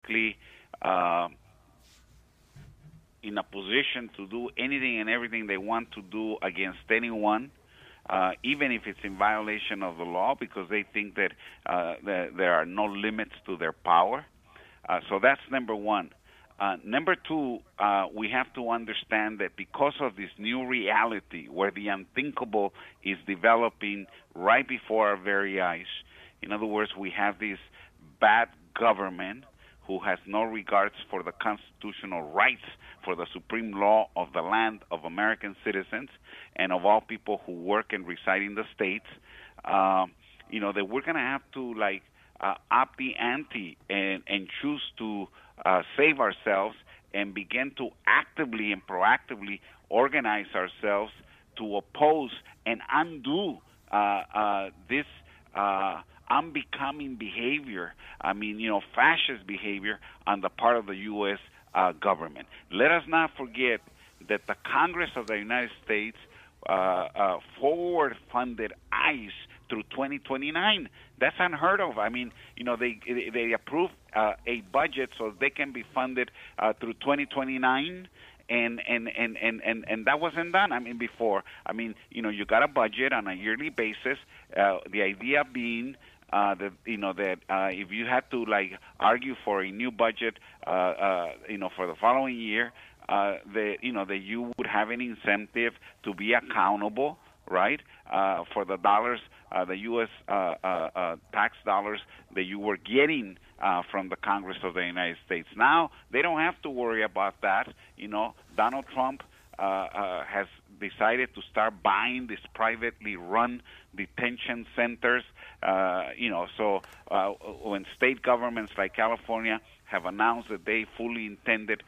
basically uh, in a position to do anything and everything they want to do against anyone, even if it's in violation of the law, because they think that, there are no limits to their power. So that's number one. Number two, we have to understand that because of this new reality where the unthinkable is developing right before our very eyes, in other words, we have this bad government who has no regards for the constitutional rights, for the supreme law of the land of American citizens and of all people who work and reside in the states. That we're going to have to up the ante and choose to save ourselves and begin to actively and proactively organize ourselves to oppose and undo this unbecoming behavior. I mean, fascist behavior on the part of the U.S. Government. Let us not forget that the Congress of the United States forward-funded ICE through 2029. That's unheard of. I mean, they approved a budget so they can be funded through 2029. And that wasn't done. I mean, before. I mean, you got a budget on a yearly basis. The idea being that if you had to argue for a new budget, for the following year, that you would have an incentive to be accountable, right, for the dollars, the U.S. Tax dollars that you were getting from the Congress of the United States. Now they don't have to worry about that. Donald Trump has decided to start buying these privately run detention centers. So when state governments like California have announced that they fully intended,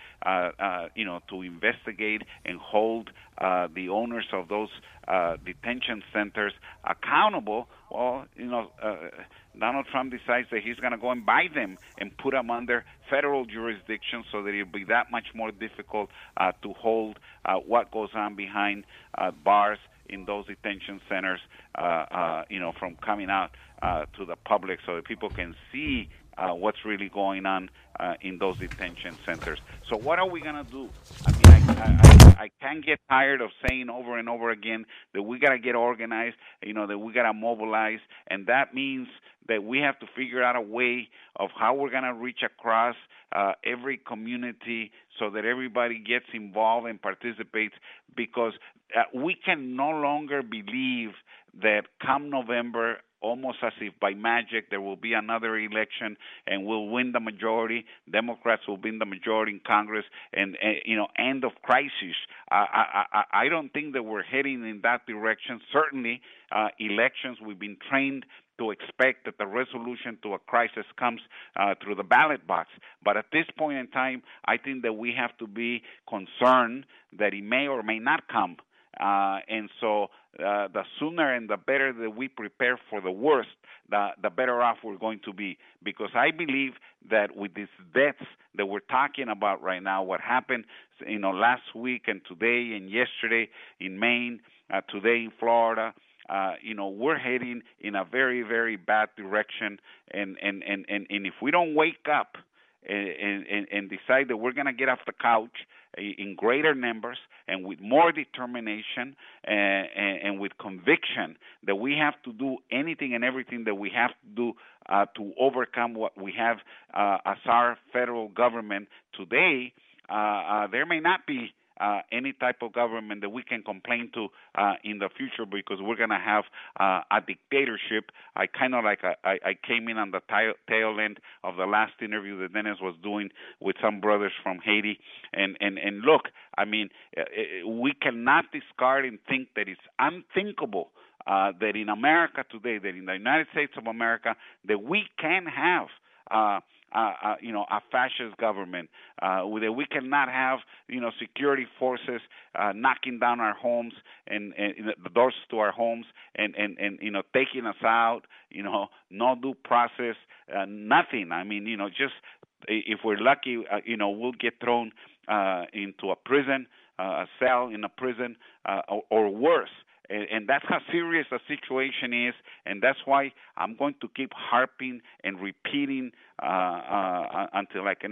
to investigate and hold the owners of those detention centers accountable, well, Donald Trump decides that he's going to go and buy them and put them under federal jurisdiction so that it'll be that much more difficult to hold what goes on behind bars in those detention centers, from coming out to the public so that people can see what's really going on in those detention centers. So what are we going to do? I mean, I can't get tired of saying over and over again that we got to get organized, that we got to mobilize, and that means that we have to figure out a way of how we're going to reach across every community so that everybody gets involved and participates, because we can no longer believe that come November, almost as if by magic, there will be another election and we'll win the majority. Democrats will win the majority in Congress, and end of crisis. I don't think that we're heading in that direction. Certainly, elections, we've been trained to expect that the resolution to a crisis comes through the ballot box. But at this point in time, I think that we have to be concerned that it may or may not come. And so the sooner and the better that we prepare for the worst, the better off we're going to be. Because I believe that with these deaths that we're talking about right now, what happened, last week and today and yesterday in Maine, today in Florida, we're heading in a very, very bad direction. And if we don't wake up and decide that we're going to get off the couch in greater numbers and with more determination and with conviction that we have to do anything and everything that we have to do to overcome what we have as our federal government today, there may not be any type of government that we can complain to in the future, because we're going to have a dictatorship. I kind of I came in on the tail end of the last interview that Dennis was doing with some brothers from Haiti. And look, I mean, we cannot discard and think that it's unthinkable that in America today, that in the United States of America, that we can have a fascist government, that we cannot have, security forces knocking down our homes and the doors to our homes and taking us out, no due process, nothing. I mean, just if we're lucky, we'll get thrown into a prison, a cell in a prison, or worse. And that's how serious the situation is, and that's why I'm going to keep harping and repeating until I can